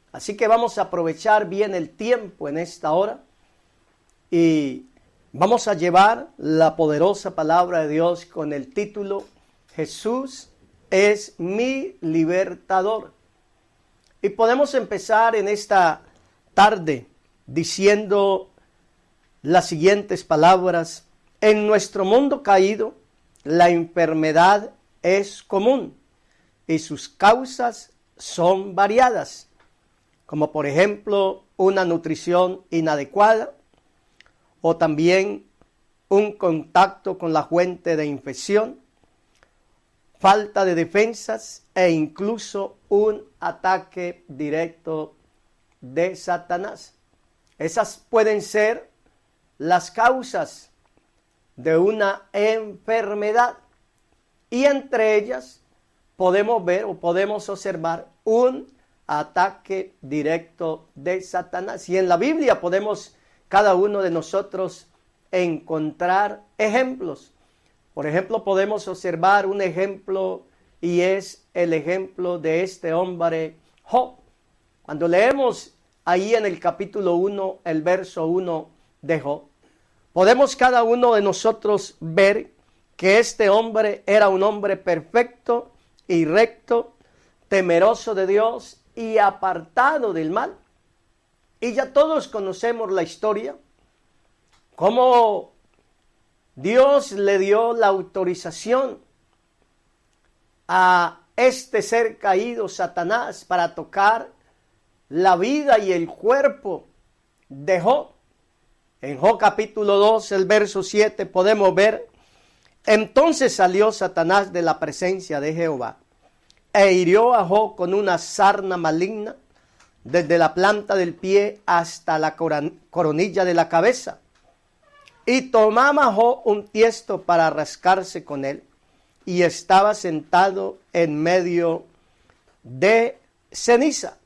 Así que vamos a aprovechar bien el tiempo en esta hora y vamos a llevar la poderosa palabra de Dios con el título Jesús es mi libertador. Y podemos empezar en esta tarde diciendo las siguientes palabras. En nuestro mundo caído, la enfermedad es común y sus causas son variadas, como por ejemplo una nutrición inadecuada o también un contacto con la fuente de infección, falta de defensas e incluso un ataque directo de Satanás. Esas pueden ser las causas de una enfermedad y entre ellas podemos ver o podemos observar un ataque directo de Satanás. Y en la Biblia podemos cada uno de nosotros encontrar ejemplos. Por ejemplo, podemos observar un ejemplo y es el ejemplo de este hombre Job. Cuando leemos ahí en el capítulo 1, el verso 1 de Job, podemos cada uno de nosotros ver que este hombre era un hombre perfecto y recto, temeroso de Dios y apartado del mal. Y ya todos conocemos la historia, cómo Dios le dio la autorización a este ser caído, Satanás, para tocar la vida y el cuerpo de Job. En Job capítulo 2, el verso 7, podemos ver: entonces salió Satanás de la presencia de Jehová e hirió a Job con una sarna maligna desde la planta del pie hasta la coronilla de la cabeza. Y tomaba Job un tiesto para rascarse con él, y estaba sentado en medio de ceniza.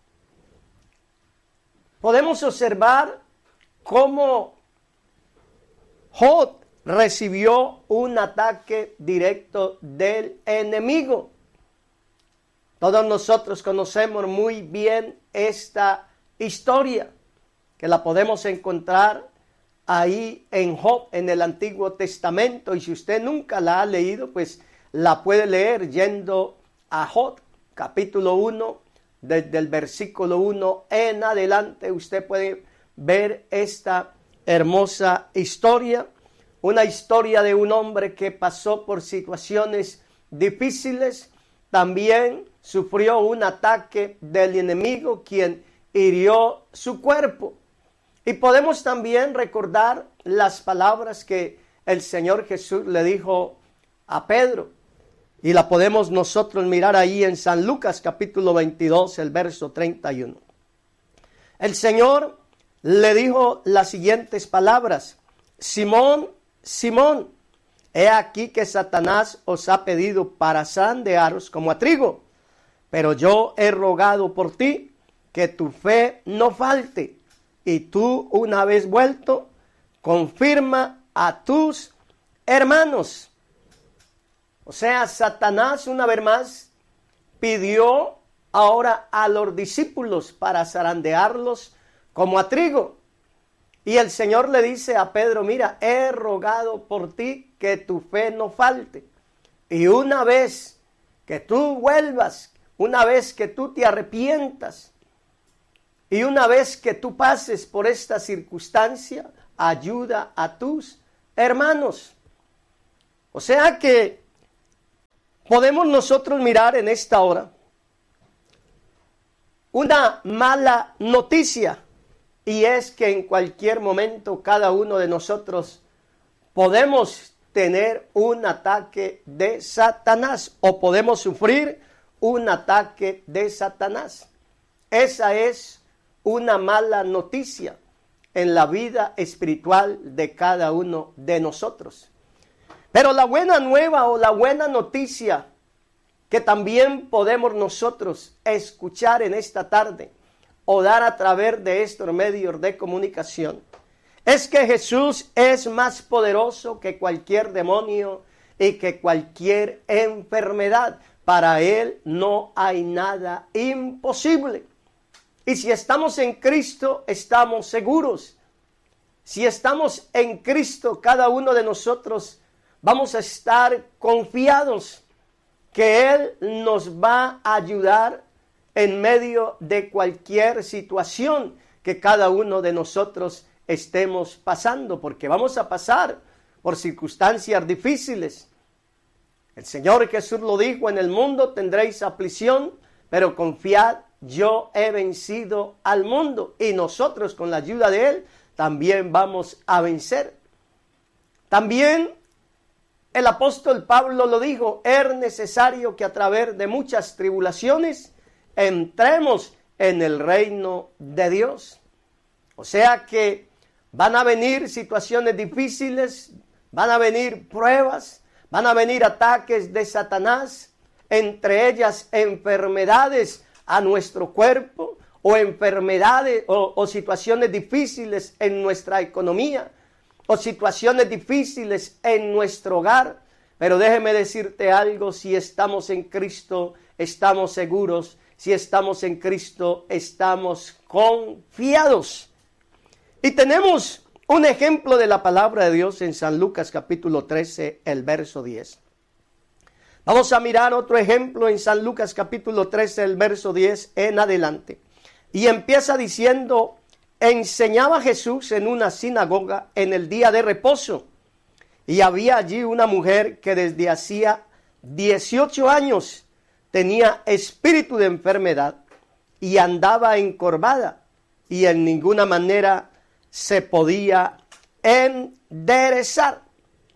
Podemos observar cómo Job recibió un ataque directo del enemigo. Todos nosotros conocemos muy bien esta historia, que la podemos encontrar ahí en Job, en el Antiguo Testamento. Y si usted nunca la ha leído, pues la puede leer yendo a Job, capítulo 1, desde el versículo 1 en adelante. Usted puede ver esta hermosa historia, una historia de un hombre que pasó por situaciones difíciles. También sufrió un ataque del enemigo, quien hirió su cuerpo. Y podemos también recordar las palabras que el Señor Jesús le dijo a Pedro. Y la podemos nosotros mirar ahí en San Lucas capítulo 22, el verso 31. El Señor le dijo las siguientes palabras: Simón, Simón, he aquí que Satanás os ha pedido para zarandearos como a trigo, pero yo he rogado por ti que tu fe no falte, y tú, una vez vuelto, confirma a tus hermanos. O sea, Satanás una vez más pidió ahora a los discípulos para zarandearlos como a trigo. Y el Señor le dice a Pedro: mira, he rogado por ti que tu fe no falte. Y una vez que tú vuelvas, una vez que tú te arrepientas, y una vez que tú pases por esta circunstancia, ayuda a tus hermanos. O sea que podemos nosotros mirar en esta hora una mala noticia, y es que en cualquier momento cada uno de nosotros podemos tener un ataque de Satanás o podemos sufrir un ataque de Satanás. Esa es una mala noticia en la vida espiritual de cada uno de nosotros. Pero la buena nueva o la buena noticia que también podemos nosotros escuchar en esta tarde o dar a través de estos medios de comunicación es que Jesús es más poderoso que cualquier demonio y que cualquier enfermedad. Para Él no hay nada imposible. Y si estamos en Cristo, estamos seguros. Si estamos en Cristo, cada uno de nosotros vamos a estar confiados que Él nos va a ayudar en medio de cualquier situación que cada uno de nosotros estemos pasando, porque vamos a pasar por circunstancias difíciles. El Señor Jesús lo dijo: en el mundo tendréis aflicción, pero confiad, yo he vencido al mundo. Y nosotros, con la ayuda de Él, también vamos a vencer. También el apóstol Pablo lo dijo: es necesario que a través de muchas tribulaciones entremos en el reino de Dios. O sea que van a venir situaciones difíciles, van a venir pruebas, van a venir ataques de Satanás, entre ellas enfermedades a nuestro cuerpo, o enfermedades o situaciones difíciles en nuestra economía, o situaciones difíciles en nuestro hogar. Pero déjeme decirte algo: si estamos en Cristo, estamos seguros. Si estamos en Cristo, estamos confiados. Y tenemos un ejemplo de la palabra de Dios en San Lucas capítulo 13, el verso 10. Vamos a mirar otro ejemplo en San Lucas capítulo 13, el verso 10 en adelante. Y empieza diciendo: enseñaba Jesús en una sinagoga en el día de reposo. Y había allí una mujer que desde hacía 18 años tenía espíritu de enfermedad y andaba encorvada, y en ninguna manera se podía enderezar.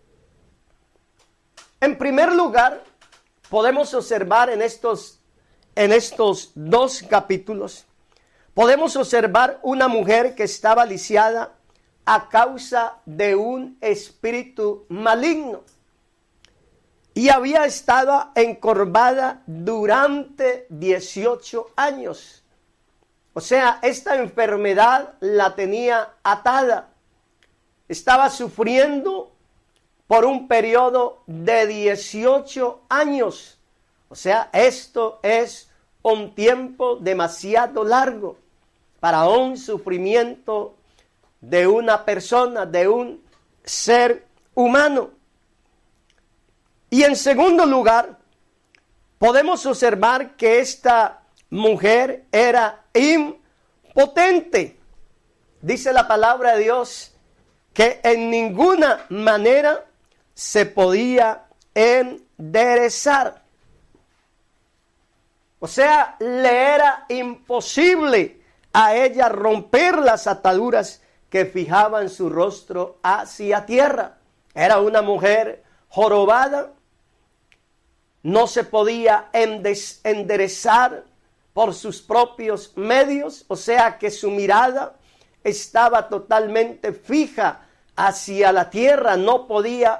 En primer lugar, podemos observar en estos dos capítulos, podemos observar una mujer que estaba lisiada a causa de un espíritu maligno y había estado encorvada durante 18 años. O sea, esta enfermedad la tenía atada. Estaba sufriendo por un periodo de 18 años. O sea, esto es un tiempo demasiado largo para un sufrimiento de una persona, de un ser humano. Y en segundo lugar, podemos observar que esta mujer era impotente. Dice la palabra de Dios que en ninguna manera se podía enderezar. O sea, le era imposible a ella romper las ataduras que fijaban su rostro hacia tierra. Era una mujer jorobada, no se podía enderezar por sus propios medios, o sea que su mirada estaba totalmente fija hacia la tierra, no podía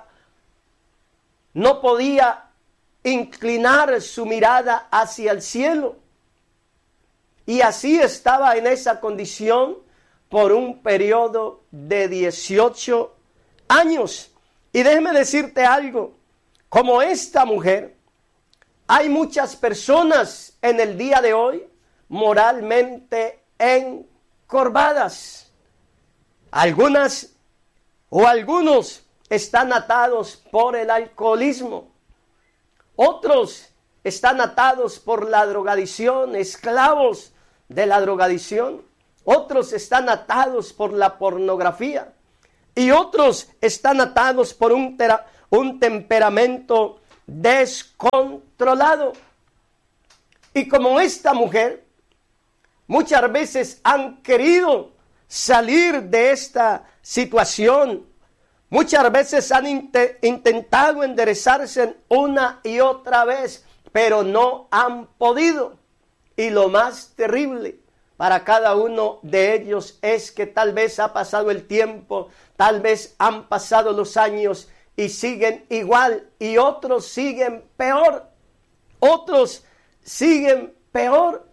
inclinar su mirada hacia el cielo. Y así estaba en esa condición por un periodo de 18 años. Y déjeme decirte algo, como esta mujer, hay muchas personas en el día de hoy moralmente encorvadas. Algunas o algunos están atados por el alcoholismo. Otros están atados por la drogadicción, esclavos de la drogadicción. Otros están atados por la pornografía. Y otros están atados por un temperamento descontrolado. Y como esta mujer, muchas veces han querido salir de esta situación. Muchas veces han intentado enderezarse una y otra vez, pero no han podido. Y lo más terrible para cada uno de ellos es que tal vez ha pasado el tiempo, tal vez han pasado los años y siguen igual, y otros siguen peor. Otros siguen peor.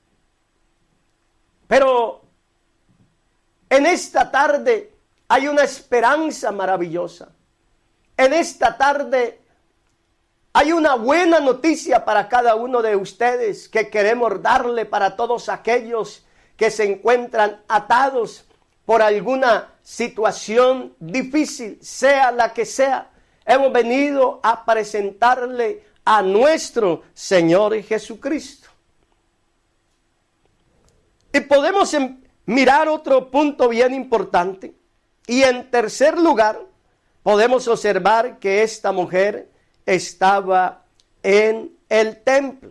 Pero en esta tarde hay una esperanza maravillosa. En esta tarde hay una buena noticia para cada uno de ustedes que queremos darle para todos aquellos que se encuentran atados por alguna situación difícil, sea la que sea. Hemos venido a presentarle a nuestro Señor Jesucristo. Y podemos mirar otro punto bien importante. Y en tercer lugar, podemos observar que esta mujer estaba en el templo.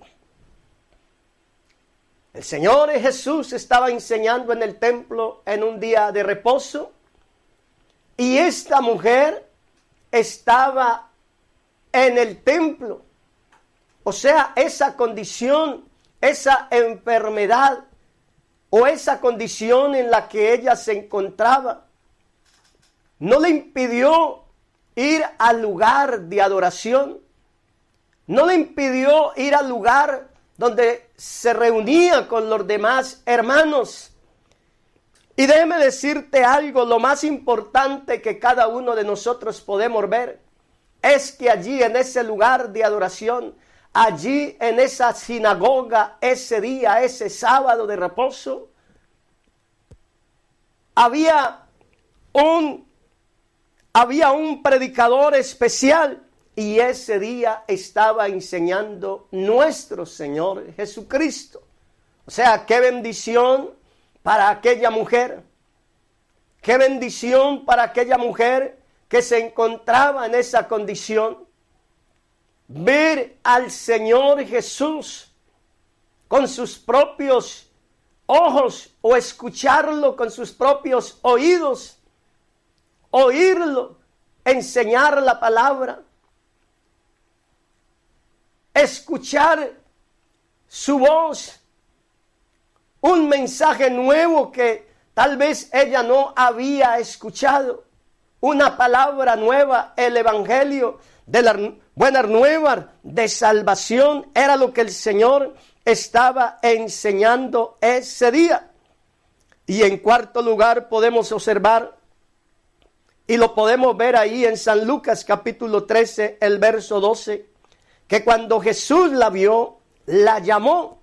El Señor Jesús estaba enseñando en el templo en un día de reposo. Y esta mujer estaba en el templo. O sea, esa condición, esa enfermedad o esa condición en la que ella se encontraba, no le impidió ir al lugar de adoración. No le impidió ir al lugar donde se reunía con los demás hermanos. Y déjeme decirte algo, lo más importante que cada uno de nosotros podemos ver es que allí en ese lugar de adoración, allí en esa sinagoga, ese día, ese sábado de reposo, había un predicador especial y ese día estaba enseñando nuestro Señor Jesucristo. O sea, qué bendición para aquella mujer. Qué bendición para aquella mujer que se encontraba en esa condición. Ver al Señor Jesús con sus propios ojos o escucharlo con sus propios oídos. Oírlo, enseñar la palabra. Escuchar su voz. Un mensaje nuevo que tal vez ella no había escuchado. Una palabra nueva, el evangelio de la buena nueva de salvación, era lo que el Señor estaba enseñando ese día. Y en cuarto lugar podemos observar, y lo podemos ver ahí en San Lucas capítulo 13, el verso 12, que cuando Jesús la vio, la llamó.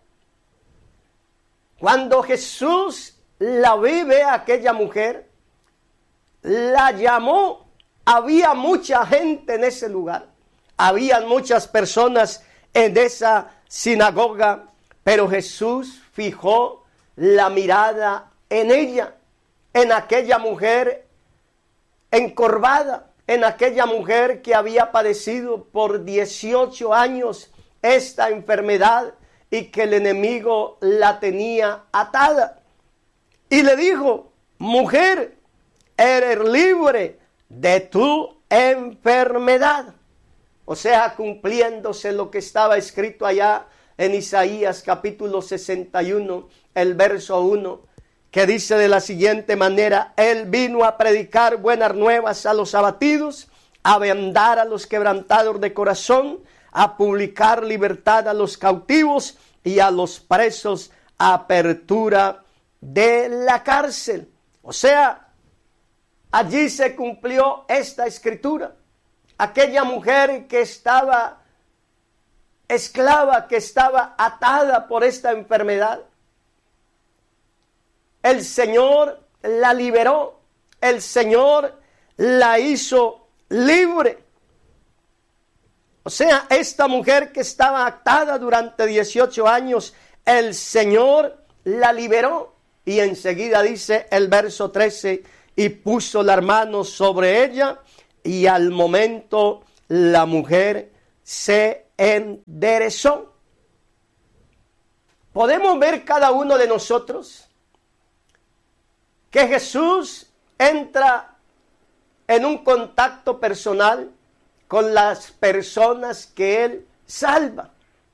Cuando Jesús la ve a aquella mujer, la llamó. Había mucha gente en ese lugar. Habían muchas personas en esa sinagoga, pero Jesús fijó la mirada en ella, en aquella mujer encorvada, en aquella mujer que había padecido por 18 años esta enfermedad y que el enemigo la tenía atada. Y le dijo: mujer, eres libre de tu enfermedad. O sea, cumpliéndose lo que estaba escrito allá en Isaías capítulo 61, el verso 1, que dice de la siguiente manera: Él vino a predicar buenas nuevas a los abatidos, a vendar a los quebrantados de corazón, a publicar libertad a los cautivos y a los presos apertura de la cárcel. O sea, allí se cumplió esta escritura. Aquella mujer que estaba esclava, que estaba atada por esta enfermedad, el Señor la liberó, el Señor la hizo libre. O sea, esta mujer que estaba atada durante 18 años, el Señor la liberó. Y enseguida dice el verso 13, y puso la mano sobre ella, y al momento la mujer se enderezó. Podemos ver cada uno de nosotros que Jesús entra en un contacto personal con las personas que Él salva.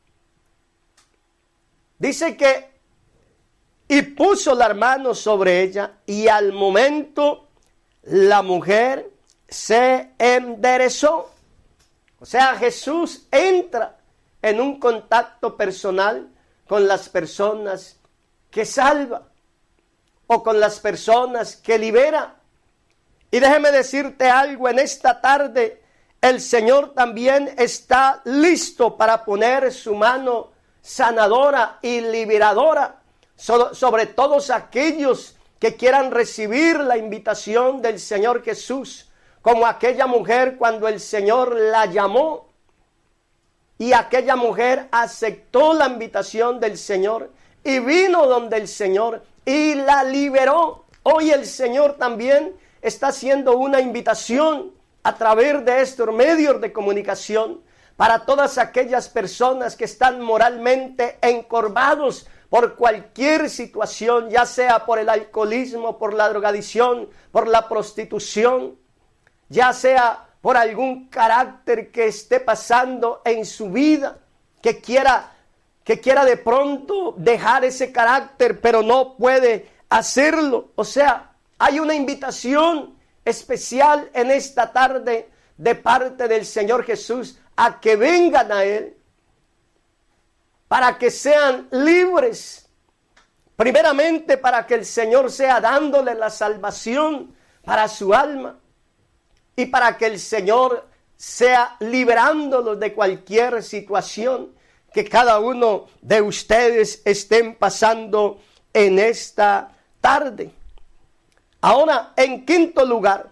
Dice que y puso la mano sobre ella, y al momento la mujer se enderezó. O sea, Jesús entra en un contacto personal con las personas que salva o con las personas que libera. Y déjeme decirte algo, en esta tarde el Señor también está listo para poner su mano sanadora y liberadora sobre todos aquellos que quieran recibir la invitación del Señor Jesús, como aquella mujer cuando el Señor la llamó y aquella mujer aceptó la invitación del Señor y vino donde el Señor y la liberó. Hoy el Señor también está haciendo una invitación a través de estos medios de comunicación para todas aquellas personas que están moralmente encorvados por cualquier situación, ya sea por el alcoholismo, por la drogadicción, por la prostitución, ya sea por algún carácter que esté pasando en su vida, que quiera de pronto dejar ese carácter, pero no puede hacerlo. O sea, hay una invitación especial en esta tarde de parte del Señor Jesús a que vengan a Él para que sean libres. Primeramente para que el Señor sea dándole la salvación para su alma y para que el Señor sea liberándolos de cualquier situación que cada uno de ustedes estén pasando en esta tarde. Ahora, en quinto lugar,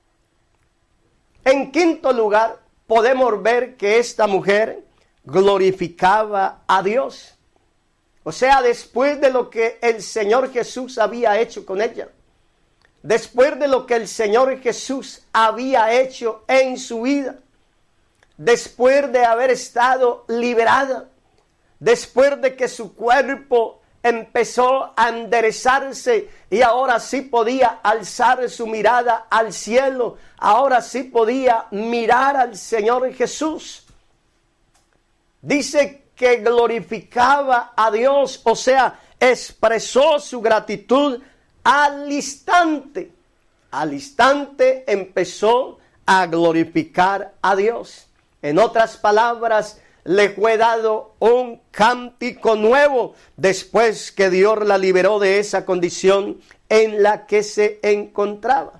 podemos ver que esta mujer glorificaba a Dios. O sea, después de lo que el Señor Jesús había hecho con ella, después de lo que el Señor Jesús había hecho en su vida, después de haber estado liberada, después de que su cuerpo empezó a enderezarse y ahora sí podía alzar su mirada al cielo, ahora sí podía mirar al Señor Jesús. Dice que glorificaba a Dios, o sea, expresó su gratitud al instante. Al instante empezó a glorificar a Dios. En otras palabras, le fue dado un cántico nuevo después que Dios la liberó de esa condición en la que se encontraba.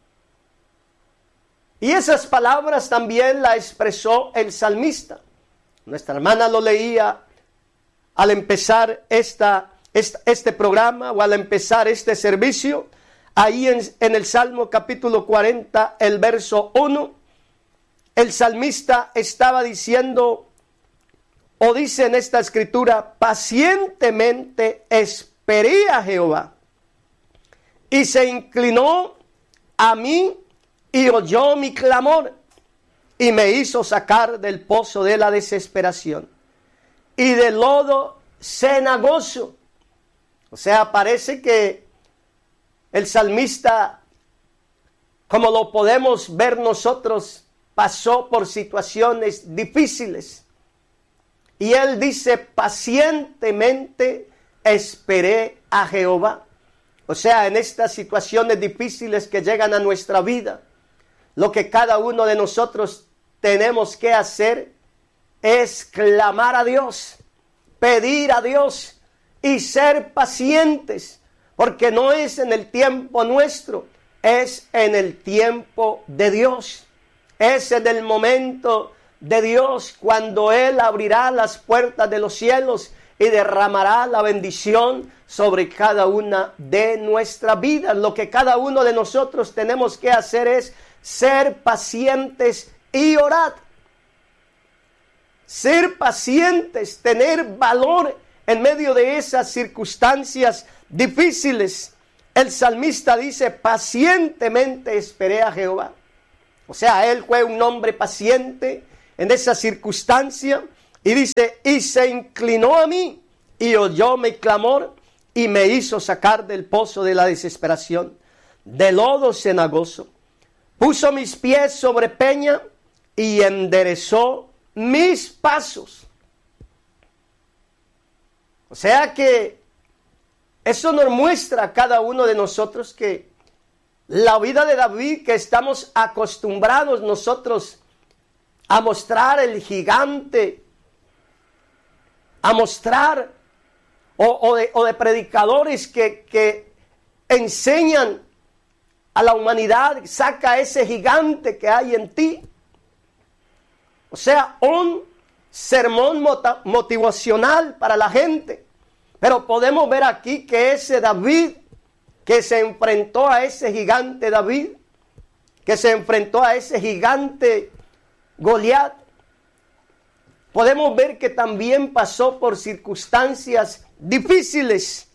Y esas palabras también la expresó el salmista. Nuestra hermana lo leía al empezar este programa o al empezar este servicio. Ahí en el Salmo capítulo 40, el verso 1, el salmista estaba diciendo, o dice en esta escritura, pacientemente esperé a Jehová y se inclinó a mí y oyó mi clamor y me hizo sacar del pozo de la desesperación y del lodo cenagoso. O sea, parece que el salmista, como lo podemos ver nosotros, pasó por situaciones difíciles. Y él dice, pacientemente esperé a Jehová. O sea, en estas situaciones difíciles que llegan a nuestra vida, lo que cada uno de nosotros tenemos que hacer es clamar a Dios, pedir a Dios y ser pacientes, porque no es en el tiempo nuestro, es en el tiempo de Dios, es en el momento de Dios cuando Él abrirá las puertas de los cielos y derramará la bendición sobre cada una de nuestras vidas. Lo que cada uno de nosotros tenemos que hacer es ser pacientes y orar. Ser pacientes, tener valor en medio de esas circunstancias difíciles. El salmista dice, pacientemente esperé a Jehová. O sea, él fue un hombre paciente en esa circunstancia. Y dice, y se inclinó a mí y oyó mi clamor y me hizo sacar del pozo de la desesperación, del lodo cenagoso. Puso mis pies sobre peña y enderezó mis pasos. O sea que eso nos muestra a cada uno de nosotros que la vida de David, que estamos acostumbrados nosotros a mostrar el gigante, a mostrar o de predicadores que enseñan a la humanidad, saca ese gigante que hay en ti. O sea, un sermón motivacional para la gente, Pero podemos ver aquí que ese David que se enfrentó a ese gigante David, que se enfrentó a ese gigante Goliat, podemos ver que también pasó por circunstancias difíciles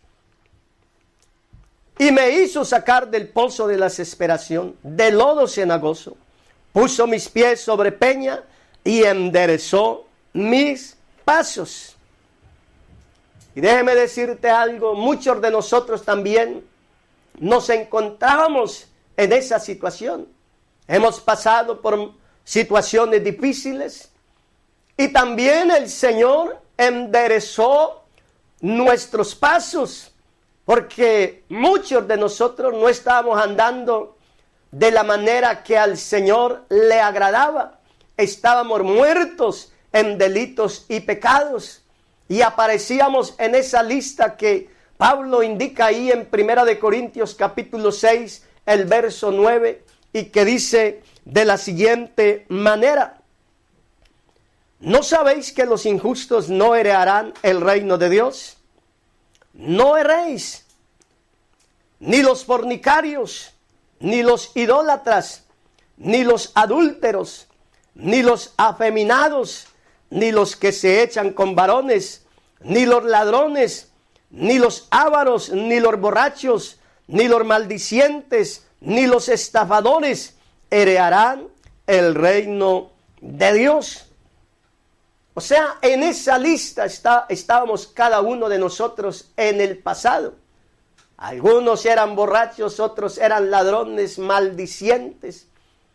y me hizo sacar del pozo de la desesperación, del lodo cenagoso, puso mis pies sobre peña y enderezó mis pasos. Y déjeme decirte algo, muchos de nosotros también nos encontrábamos en esa situación. Hemos pasado por situaciones difíciles y también el Señor enderezó nuestros pasos, porque muchos de nosotros no estábamos andando de la manera que al Señor le agradaba. Estábamos muertos en delitos y pecados y aparecíamos en esa lista que Pablo indica ahí en 1 Corintios capítulo 6, el verso 9, y que dice de la siguiente manera: ¿no sabéis que los injustos no heredarán el reino de Dios? No erréis, ni los fornicarios, ni los idólatras, ni los adúlteros, ni los afeminados, ni los que se echan con varones, ni los ladrones, ni los ávaros, ni los borrachos, ni los maldicientes, ni los estafadores heredarán el reino de Dios. O sea, en esa lista estábamos cada uno de nosotros en el pasado. Algunos eran borrachos, otros eran ladrones, maldicientes.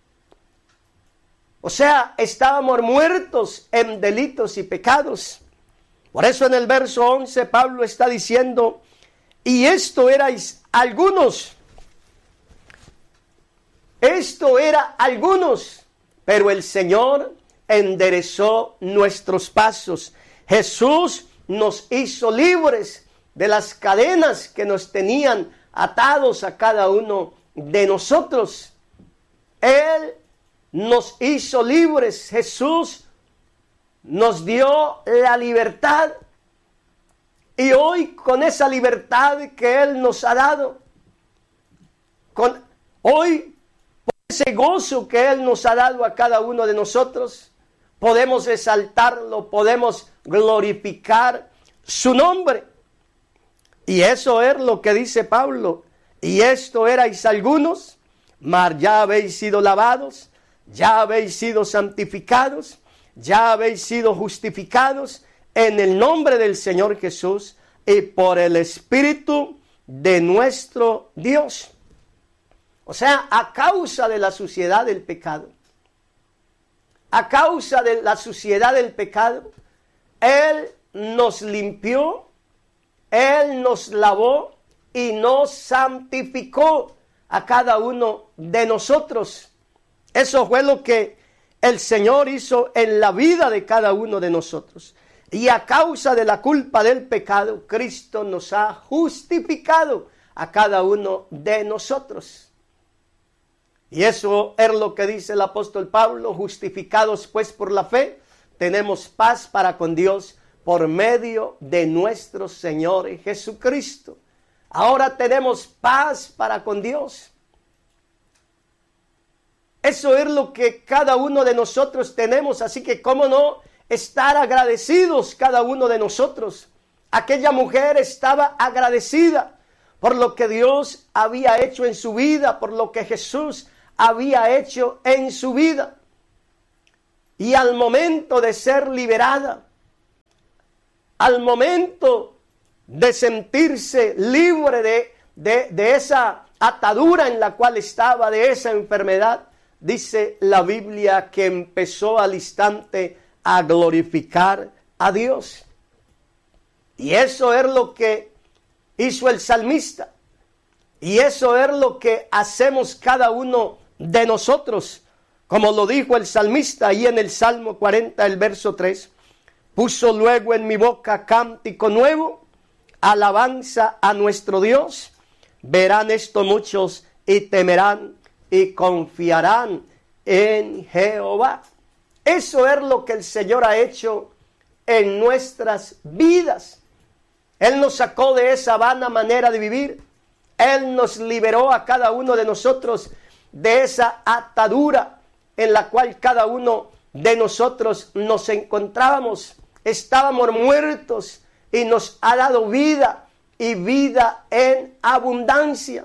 O sea, estábamos muertos en delitos y pecados. Por eso en el verso 11 Pablo está diciendo: y esto erais algunos. Esto era algunos, pero el Señor enderezó nuestros pasos. Jesús nos hizo libres de las cadenas que nos tenían atados a cada uno de nosotros. Él nos hizo libres. Jesús nos dio la libertad. Y hoy, con esa libertad que Él nos ha dado, hoy, por ese gozo que Él nos ha dado a cada uno de nosotros, podemos exaltarlo, podemos glorificar su nombre. Y eso es lo que dice Pablo: y esto erais algunos, mas ya habéis sido lavados, ya habéis sido santificados, ya habéis sido justificados en el nombre del Señor Jesús y por el Espíritu de nuestro Dios. O sea, a causa de la suciedad del pecado, a causa de la suciedad del pecado, Él nos limpió, Él nos lavó y nos santificó a cada uno de nosotros. Eso fue lo que el Señor hizo en la vida de cada uno de nosotros. Y a causa de la culpa del pecado, Cristo nos ha justificado a cada uno de nosotros. Y eso es lo que dice el apóstol Pablo: justificados pues por la fe, tenemos paz para con Dios por medio de nuestro Señor Jesucristo. Ahora tenemos paz para con Dios. Eso es lo que cada uno de nosotros tenemos, así que cómo no estar agradecidos cada uno de nosotros. Aquella mujer estaba agradecida por lo que Dios había hecho en su vida, por lo que Jesús había hecho en su vida. Y al momento de ser liberada, al momento de sentirse libre de esa atadura en la cual estaba, de esa enfermedad, dice la Biblia que empezó al instante a glorificar a Dios. Y eso es lo que hizo el salmista. Y eso es lo que hacemos cada uno de nosotros. Como lo dijo el salmista ahí en el Salmo 40, el verso 3. Puso luego en mi boca cántico nuevo, alabanza a nuestro Dios. Verán esto muchos y temerán y confiarán en Jehová. Eso es lo que el Señor ha hecho en nuestras vidas. Él nos sacó de esa vana manera de vivir. Él nos liberó a cada uno de nosotros de esa atadura en la cual cada uno de nosotros nos encontrábamos. Estábamos muertos y nos ha dado vida y vida en abundancia.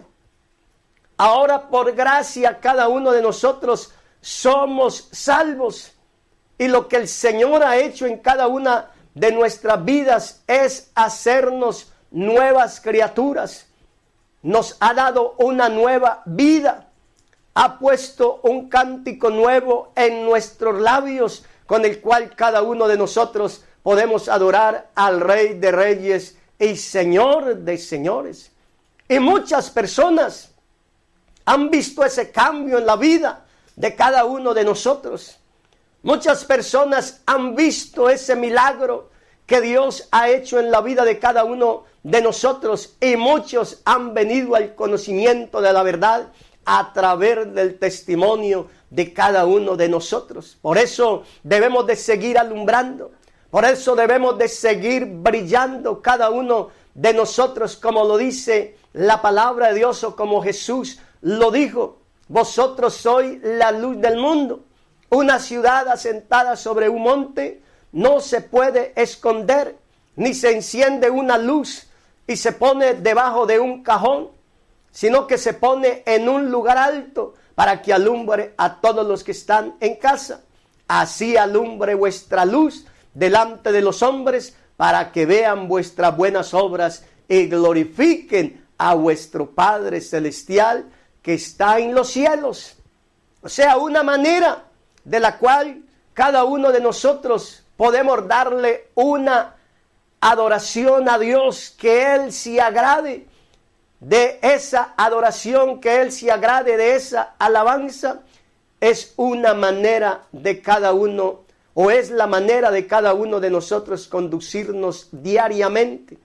Ahora por gracia cada uno de nosotros somos salvos. Y lo que el Señor ha hecho en cada una de nuestras vidas es hacernos nuevas criaturas. Nos ha dado una nueva vida. Ha puesto un cántico nuevo en nuestros labios, con el cual cada uno de nosotros podemos adorar al Rey de Reyes y Señor de Señores. Y muchas personas han visto ese cambio en la vida de cada uno de nosotros. Muchas personas han visto ese milagro que Dios ha hecho en la vida de cada uno de nosotros, y muchos han venido al conocimiento de la verdad a través del testimonio de cada uno de nosotros. Por eso debemos de seguir alumbrando, por eso debemos de seguir brillando cada uno de nosotros, como lo dice la palabra de Dios, o como Jesús lo dijo: vosotros sois la luz del mundo. Una ciudad asentada sobre un monte no se puede esconder, ni se enciende una luz y se pone debajo de un cajón, sino que se pone en un lugar alto para que alumbre a todos los que están en casa. Así alumbre vuestra luz delante de los hombres, para que vean vuestras buenas obras y glorifiquen a vuestro Padre Celestial que está en los cielos. O sea, una manera de la cual cada uno de nosotros podemos darle una adoración a Dios, que Él se agrade de esa adoración, que Él se agrade de esa alabanza. Es una manera de cada uno, o es la manera de cada uno de nosotros conducirnos diariamente.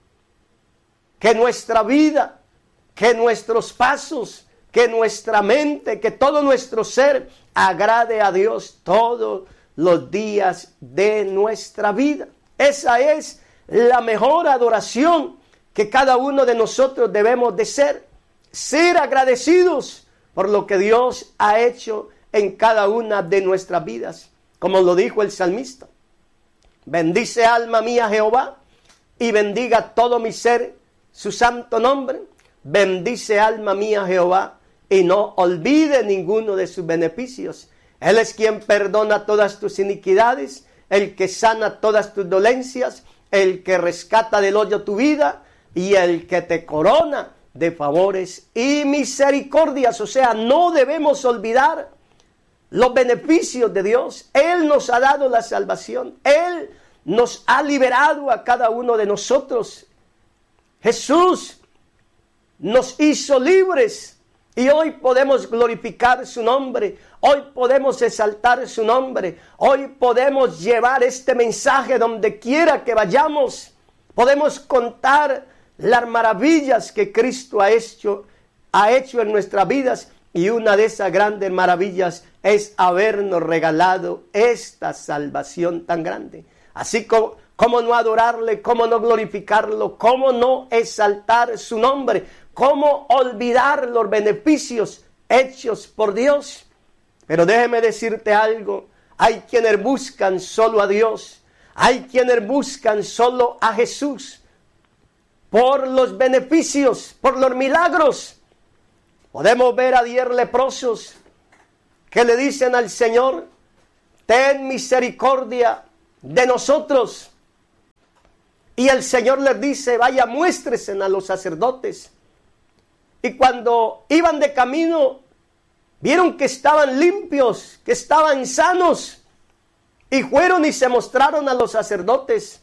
Que nuestra vida, que nuestros pasos, que nuestra mente, que todo nuestro ser agrade a Dios todos los días de nuestra vida. Esa es la mejor adoración que cada uno de nosotros debemos de ser agradecidos por lo que Dios ha hecho en cada una de nuestras vidas. Como lo dijo el salmista: bendice alma mía Jehová, y bendiga todo mi ser su santo nombre. Bendice alma mía Jehová, y no olvide ninguno de sus beneficios. Él es quien perdona todas tus iniquidades, el que sana todas tus dolencias, el que rescata del hoyo tu vida, y el que te corona de favores y misericordias. O sea, no debemos olvidar los beneficios de Dios. Él nos ha dado la salvación. Él nos ha liberado a cada uno de nosotros. Jesús nos hizo libres. Y hoy podemos glorificar su nombre, hoy podemos exaltar su nombre, hoy podemos llevar este mensaje donde quiera que vayamos. Podemos contar las maravillas que Cristo ha hecho en nuestras vidas, y una de esas grandes maravillas es habernos regalado esta salvación tan grande. Así como ¿cómo no adorarle? ¿Cómo no glorificarlo? ¿Cómo no exaltar su nombre? ¿Cómo olvidar los beneficios hechos por Dios? Pero déjeme decirte algo. Hay quienes buscan solo a Dios. Hay quienes buscan solo a Jesús por los beneficios, por los milagros. Podemos ver a 10 leprosos que le dicen al Señor: ten misericordia de nosotros. Y el Señor les dice: vaya, muéstresen a los sacerdotes. Y cuando iban de camino, vieron que estaban limpios, que estaban sanos, y fueron y se mostraron a los sacerdotes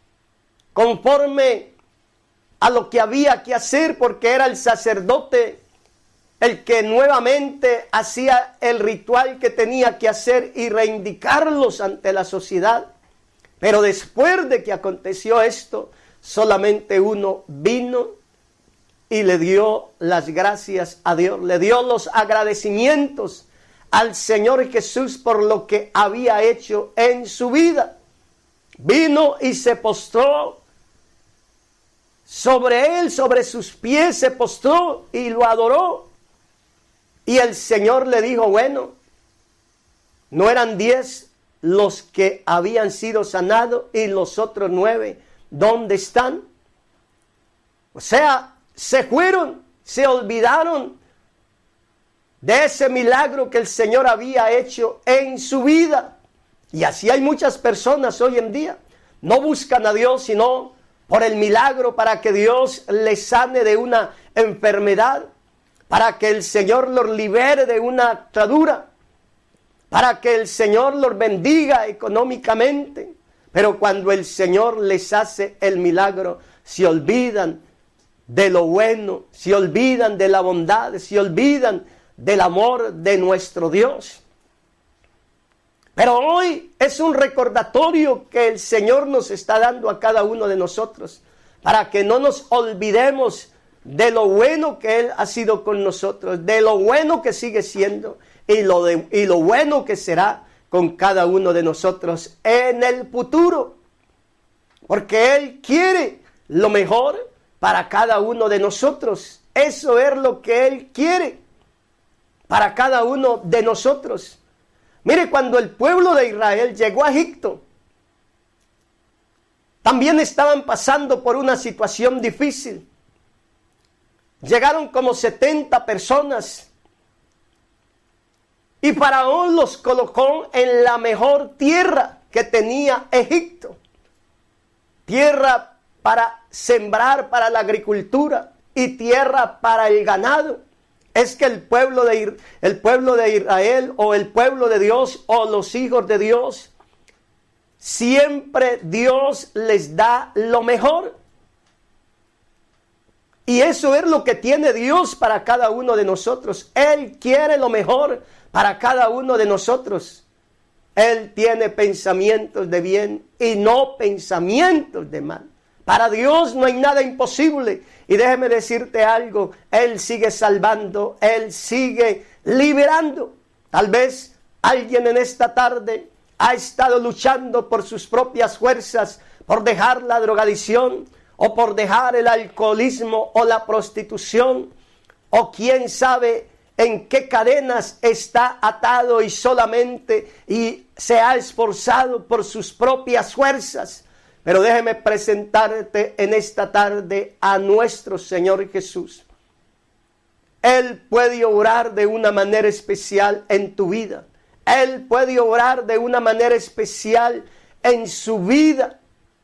conforme a lo que había que hacer, porque era el sacerdote el que nuevamente hacía el ritual que tenía que hacer y reivindicarlos ante la sociedad. Pero después de que aconteció esto, solamente uno vino y le dio las gracias a Dios, le dio los agradecimientos al Señor Jesús por lo que había hecho en su vida. Vino y se postró sobre él, sobre sus pies, se postró y lo adoró. Y el Señor le dijo, bueno, ¿no eran 10 los que habían sido sanados y los otros 9, dónde están? O sea, se fueron, se olvidaron de ese milagro que el Señor había hecho en su vida. Y así hay muchas personas hoy en día. No buscan a Dios sino por el milagro, para que Dios les sane de una enfermedad, para que el Señor los libere de una atadura, para que el Señor los bendiga económicamente. Pero cuando el Señor les hace el milagro, se olvidan de lo bueno, se olvidan de la bondad, se olvidan del amor de nuestro Dios. Pero hoy es un recordatorio que el Señor nos está dando a cada uno de nosotros, para que no nos olvidemos de lo bueno que Él ha sido con nosotros, de lo bueno que sigue siendo y lo bueno que será con cada uno de nosotros en el futuro. Porque Él quiere lo mejor para cada uno de nosotros. Eso es lo que Él quiere para cada uno de nosotros. Mire, cuando el pueblo de Israel llegó a Egipto, también estaban pasando por una situación difícil. Llegaron como 70 personas y Faraón los colocó en la mejor tierra que tenía Egipto. Tierra para sembrar, para la agricultura, y tierra para el ganado. Es que el pueblo de Israel, o el pueblo de Dios, o los hijos de Dios, siempre Dios les da lo mejor. Y eso es lo que tiene Dios para cada uno de nosotros. Él quiere lo mejor para cada uno de nosotros. Él tiene pensamientos de bien y no pensamientos de mal. Para Dios no hay nada imposible. Y déjeme decirte algo, Él sigue salvando, Él sigue liberando. Tal vez alguien en esta tarde ha estado luchando por sus propias fuerzas, por dejar la drogadicción, o por dejar el alcoholismo o la prostitución, o quién sabe en qué cadenas está atado y se ha esforzado por sus propias fuerzas. Pero déjeme presentarte en esta tarde a nuestro Señor Jesús. Él puede obrar de una manera especial en tu vida. Él puede obrar de una manera especial en su vida.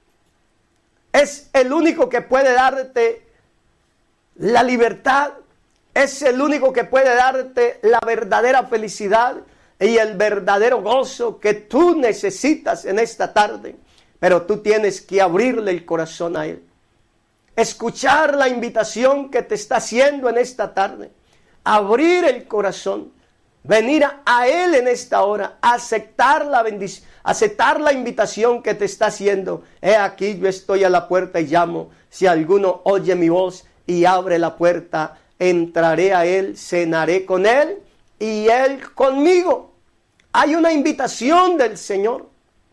Es el único que puede darte la libertad. Es el único que puede darte la verdadera felicidad y el verdadero gozo que tú necesitas en esta tarde. Pero tú tienes que abrirle el corazón a Él. Escuchar la invitación que te está haciendo en esta tarde. Abrir el corazón. Venir a Él en esta hora. Aceptar la invitación que te está haciendo. He aquí, yo estoy a la puerta y llamo. Si alguno oye mi voz y abre la puerta, entraré a Él, cenaré con Él y Él conmigo. Hay una invitación del Señor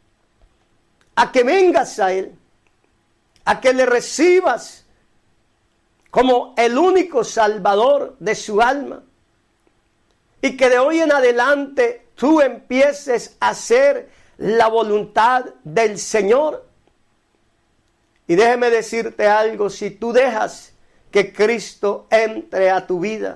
a que vengas a Él, a que le recibas como el único salvador de su alma, y que de hoy en adelante tú empieces a hacer la voluntad del Señor. Y déjeme decirte algo, si tú dejas que Cristo entre a tu vida,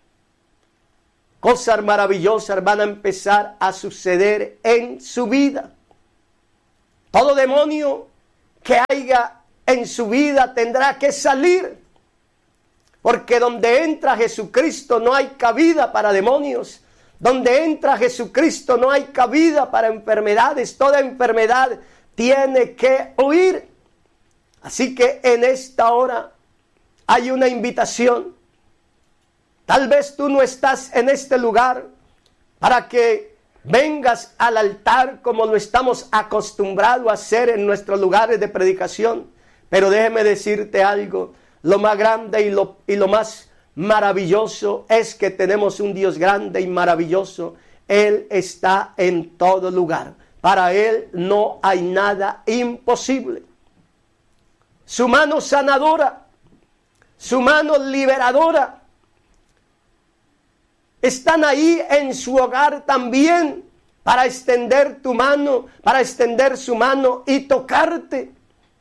cosas maravillosas van a empezar a suceder en su vida. Todo demonio que haya en su vida tendrá que salir. Porque donde entra Jesucristo no hay cabida para demonios. Donde entra Jesucristo no hay cabida para enfermedades. Toda enfermedad tiene que huir. Así que en esta hora hay una invitación. Tal vez tú no estás en este lugar para que vengas al altar como lo estamos acostumbrados a hacer en nuestros lugares de predicación. Pero déjeme decirte algo, lo más grande y lo más maravilloso es que tenemos un Dios grande y maravilloso. Él está en todo lugar. Para Él no hay nada imposible. Su mano sanadora su mano liberadora. Están ahí en su hogar también para extender tu mano, para extender su mano y tocarte.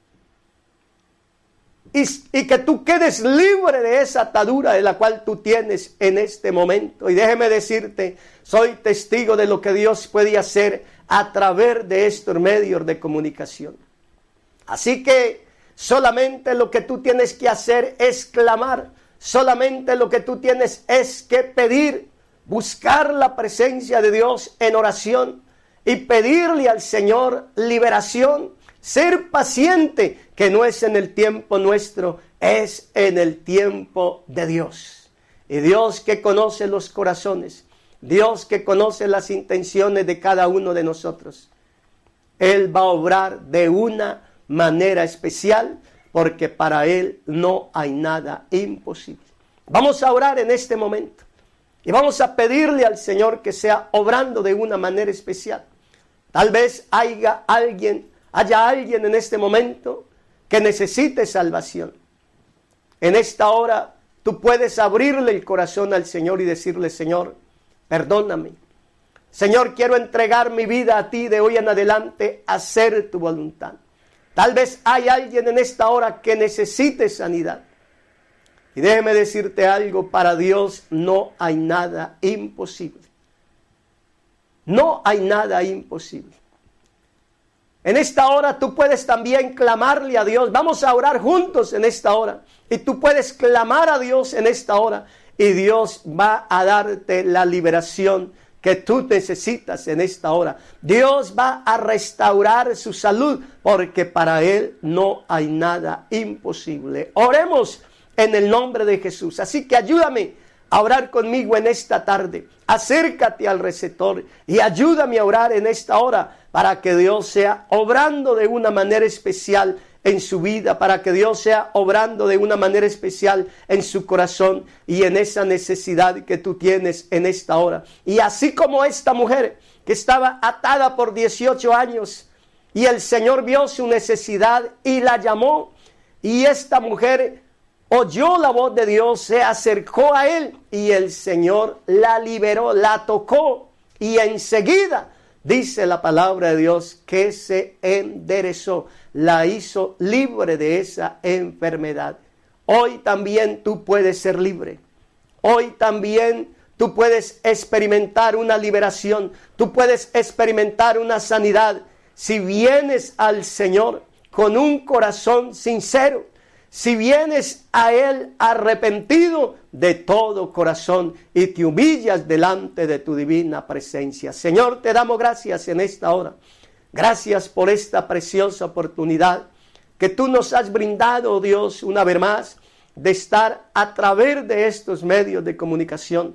Y que tú quedes libre de esa atadura de la cual tú tienes en este momento. Y déjeme decirte, soy testigo de lo que Dios puede hacer a través de estos medios de comunicación. Así que solamente lo que tú tienes que hacer es clamar. Solamente lo que tú tienes es que pedir, buscar la presencia de Dios en oración y pedirle al Señor liberación. Ser paciente, que no es en el tiempo nuestro, es en el tiempo de Dios. Y Dios que conoce los corazones, Dios que conoce las intenciones de cada uno de nosotros, Él va a obrar de una manera especial, porque para Él no hay nada imposible. Vamos a orar en este momento y vamos a pedirle al Señor que sea obrando de una manera especial. Tal vez haya alguien en este momento que necesite salvación. En esta hora tú puedes abrirle el corazón al Señor y decirle: Señor, perdóname. Señor, quiero entregar mi vida a ti de hoy en adelante a hacer tu voluntad. Tal vez hay alguien en esta hora que necesite sanidad. Y déjeme decirte algo, para Dios no hay nada imposible. No hay nada imposible. En esta hora tú puedes también clamarle a Dios. Vamos a orar juntos en esta hora. Y tú puedes clamar a Dios en esta hora. Y Dios va a darte la liberación que tú necesitas en esta hora. Dios va a restaurar su salud, porque para Él no hay nada imposible. Oremos en el nombre de Jesús. Así que ayúdame a orar conmigo en esta tarde. Acércate al receptor y ayúdame a orar en esta hora, para que Dios sea obrando de una manera especial en su vida, para que Dios sea obrando de una manera especial en su corazón y en esa necesidad que tú tienes en esta hora. Y así como esta mujer que estaba atada por 18 años y el Señor vio su necesidad y la llamó, y esta mujer oyó la voz de Dios, se acercó a él y el Señor la liberó, la tocó, y enseguida dice la palabra de Dios que se enderezó, la hizo libre de esa enfermedad. Hoy también tú puedes ser libre. Hoy también tú puedes experimentar una liberación. Tú puedes experimentar una sanidad si vienes al Señor con un corazón sincero. Si vienes a Él arrepentido de todo corazón y te humillas delante de tu divina presencia. Señor, te damos gracias en esta hora. Gracias por esta preciosa oportunidad que tú nos has brindado, oh Dios, una vez más, de estar a través de estos medios de comunicación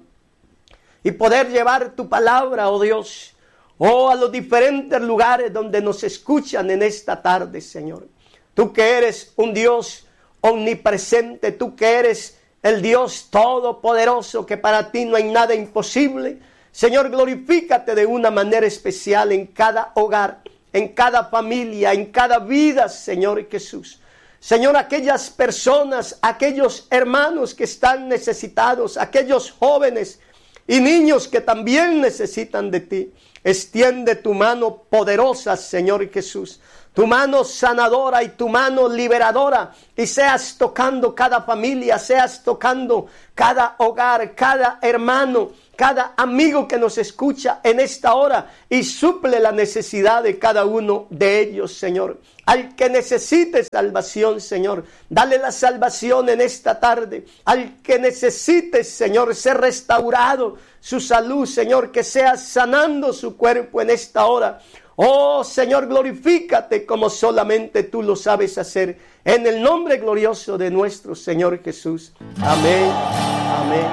y poder llevar tu palabra, oh Dios, a los diferentes lugares donde nos escuchan en esta tarde, Señor. Tú que eres un Dios omnipresente, tú que eres el Dios todopoderoso, que para ti no hay nada imposible. Señor, glorifícate de una manera especial en cada hogar, en cada familia, en cada vida, Señor Jesús. Señor, aquellas personas, aquellos hermanos que están necesitados, aquellos jóvenes y niños que también necesitan de ti. Extiende tu mano poderosa, Señor Jesús, tu mano sanadora y tu mano liberadora, y seas tocando cada familia, seas tocando cada hogar, cada hermano, cada amigo que nos escucha en esta hora, y suple la necesidad de cada uno de ellos, Señor. Al que necesite salvación, Señor, dale la salvación en esta tarde. Al que necesite, Señor, ser restaurado su salud, Señor, que sea sanando su cuerpo en esta hora. Oh, Señor, glorifícate como solamente tú lo sabes hacer. En el nombre glorioso de nuestro Señor Jesús. Amén, amén.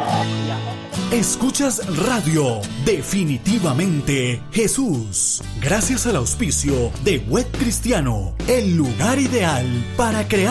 Escuchas Radio Definitivamente Jesús. Gracias al auspicio de Web Cristiano, el lugar ideal para crear